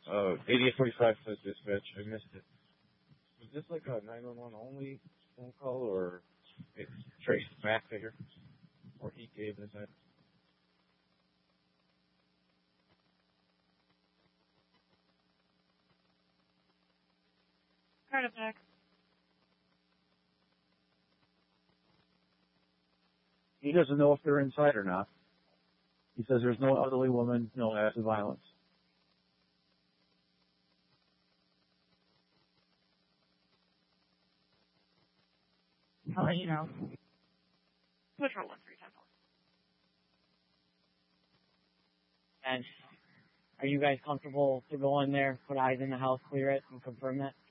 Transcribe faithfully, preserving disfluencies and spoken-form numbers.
Uh, eighty-eight forty-five says dispatch. I missed it. Was this like a nine one one only phone call, or it's traced back to here? Or he gave this out? Heart attack. He doesn't know if they're inside or not. He says there's no elderly woman, no active violence. I'll let you know. Patrol one three ten four. And are you guys comfortable to go in there, put eyes in the house, clear it, and confirm that?